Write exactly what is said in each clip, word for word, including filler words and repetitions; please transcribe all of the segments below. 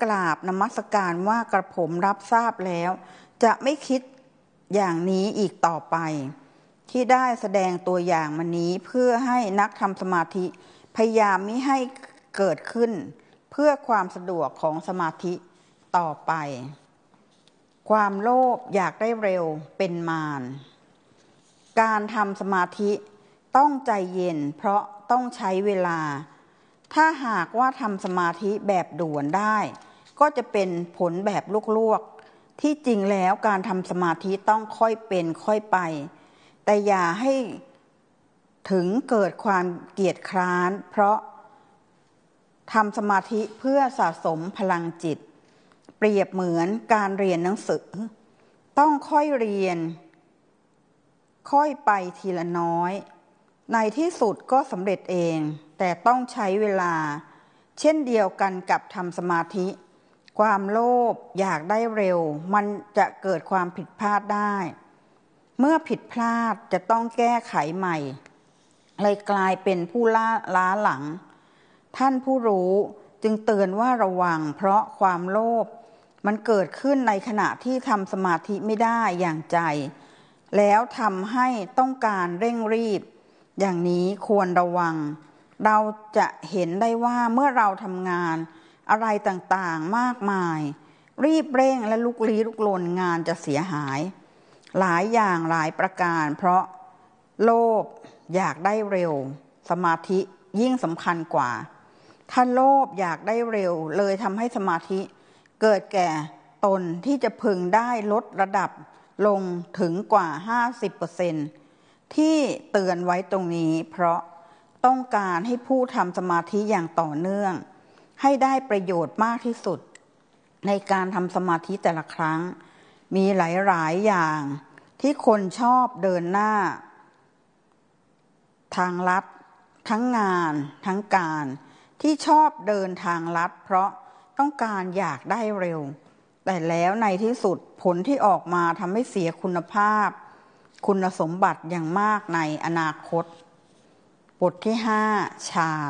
ราบนมัสการว่ากระผมรับทราบแล้วจะไม่คิดอย่างนี้อีกต่อไปที่ได้แสดงตัวอย่างมานี้เพื่อให้นักทำสมาธิพยายามมิให้เกิดขึ้นเพื่อความสะดวกของสมาธิต่อไปความโลภอยากได้เร็วเป็นมารการทำสมาธิต้องใจเย็นเพราะต้องใช้เวลาถ้าหากว่าทำสมาธิแบบด่วนได้ก็จะเป็นผลแบบลวกๆที่จริงแล้วการทำสมาธิต้องค่อยเป็นค่อยไปแต่อย่าให้ถึงเกิดความเกียจคร้านเพราะทำสมาธิเพื่อสะสมพลังจิตเปรียบเหมือนการเรียนหนังสือต้องค่อยเรียนค่อยไปทีละน้อยในที่สุดก็สำเร็จเองแต่ต้องใช้เวลาเช่นเดียวกันกับทำสมาธิความโลภอยากได้เร็วมันจะเกิดความผิดพลาดได้เมื่อผิดพลาดจะต้องแก้ไขใหม่เลยกลายเป็นผู้ล้าล้าหลังท่านผู้รู้จึงเตือนว่าระวังเพราะความโลภมันเกิดขึ้นในขณะที่ทำสมาธิไม่ได้อย่างใจแล้วทำให้ต้องการเร่งรีบอย่างนี้ควรระวังเราจะเห็นได้ว่าเมื่อเราทำงานอะไรต่างๆมากมายรีบเร่งและลุกลี้ลุกลนงานจะเสียหายหลายอย่างหลายประการเพราะโลภอยากได้เร็วสมาธิยิ่งสำคัญกว่าถ้าโลภอยากได้เร็วเลยทำให้สมาธิเกิดแก่ตนที่จะพึงได้ลดระดับลงถึงกว่า ห้าสิบเปอร์เซ็นต์ ที่เตือนไว้ตรงนี้เพราะต้องการให้ผู้ทำสมาธิอย่างต่อเนื่องให้ได้ประโยชน์มากที่สุดในการทำสมาธิแต่ละครั้งมีหลายๆอย่างที่คนชอบเดินหน้าทางลัดทั้งงานทั้งการที่ชอบเดินทางลัดเพราะต้องการอยากได้เร็วแต่แล้วในที่สุดผลที่ออกมาทำให้เสียคุณภาพคุณสมบัติอย่างมากในอนาคตบทที่ห้าฌาน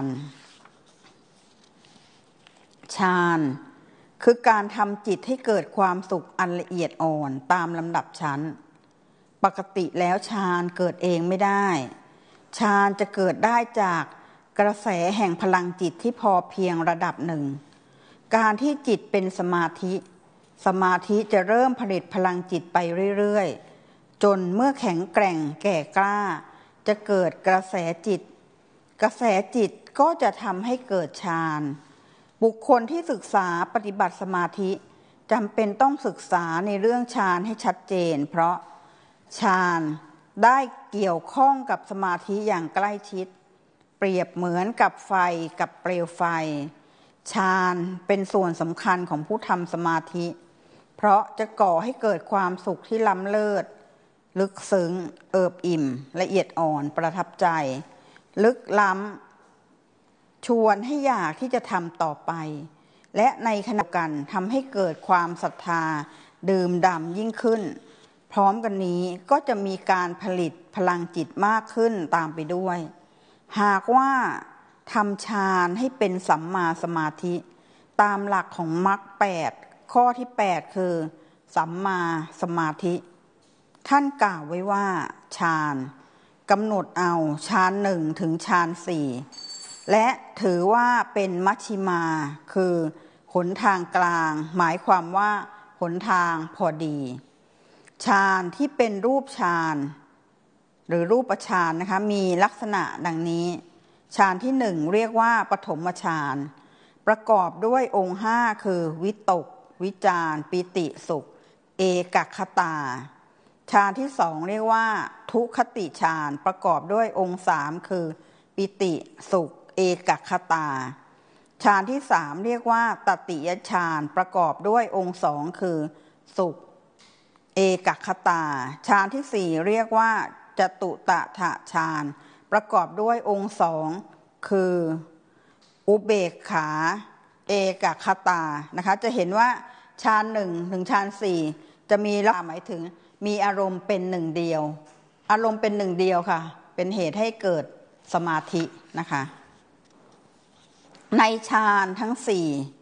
ฌานคือการทำจิตให้เกิดความสุขอันละเอียดอ่อนตามลำดับชั้นปกติแล้วฌานเกิดเองไม่ได้ฌานจะเกิดได้จากกระแสแห่งพลังจิตที่พอเพียงระดับหนึ่งการที่จิตเป็นสมาธิสมาธิจะเริ่มผลิตพลังจิตไปเรื่อยๆจนเมื่อแข็งแกร่งแก่กล้าจะเกิดกระแสจิตกระแสจิตก็จะทำให้เกิดฌานบุคคลที่ศึกษาปฏิบัติสมาธิจำเป็นต้องศึกษาในเรื่องฌานให้ชัดเจนเพราะฌานได้เกี่ยวข้องกับสมาธิอย่างใกล้ชิดเปรียบเหมือนกับไฟกับเปลวไฟฌานเป็นส่วนสำคัญของผู้ทำสมาธิเพราะจะก่อให้เกิดความสุขที่ล้ำเลิศลึกซึ้งเอิบอิ่มละเอียดอ่อนประทับใจลึกล้ำชวนให้อยากที่จะทำต่อไปและในขณะกันทำให้เกิดความศรัทธาดื่มด่ำยิ่งขึ้นพร้อมกันนี้ก็จะมีการผลิตพลังจิตมากขึ้นตามไปด้วยหากว่าทำฌานให้เป็นสัมมาสมาธิตามหลักของมรรคแปดข้อที่แปดคือสัมมาสมาธิท่านกล่าวไว้ว่าฌานกำหนดเอาฌานหนึ่งถึงฌานสี่และถือว่าเป็นมัชฌิมาคือหนทางกลางหมายความว่าหนทางพอดีฌานที่เป็นรูปฌานหรือรูปฌานนะคะมีลักษณะดังนี้ฌานที่หนึ่งเรียกว่าปฐมฌานประกอบด้วยองค์ห้าคือวิตกวิจารปิติสุขเอกัคคตาฌานที่สองเรียกว่าทุคติฌานประกอบด้วยองค์สามคือปิติสุขเอกัคคตาฌานที่สามเรียกว่าตติยฌานประกอบด้วยองค์สองคือสุขเอกัคคตาฌานที่สี่เรียกว่าจตุตถฌานประกอบด้วยองค์สองคืออุเบกขาเอกัคคตานะคะจะเห็นว่าฌานหนึ่งถึงฌานสี่จะมีลักษณะหมายถึงมีอารมณ์เป็นหนึ่งเดียวอารมณ์เป็นหนึ่งเดียวค่ะเป็นเหตุให้เกิดสมาธินะคะในฌานทั้งสี่